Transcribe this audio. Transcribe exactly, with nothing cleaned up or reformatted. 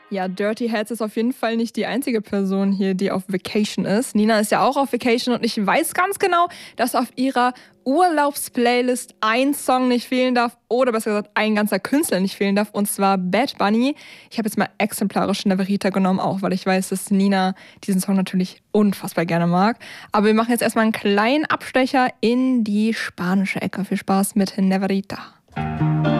Ja, Dirty Heads ist auf jeden Fall nicht die einzige Person hier, die auf Vacation ist. Nina ist ja auch auf Vacation und ich weiß ganz genau, dass auf ihrer Urlaubsplaylist ein Song nicht fehlen darf oder besser gesagt ein ganzer Künstler nicht fehlen darf, und zwar Bad Bunny. Ich habe jetzt mal exemplarisch Neverita genommen, auch weil ich weiß, dass Nina diesen Song natürlich unfassbar gerne mag. Aber wir machen jetzt erstmal einen kleinen Abstecher in die spanische Ecke. Viel Spaß mit Neverita.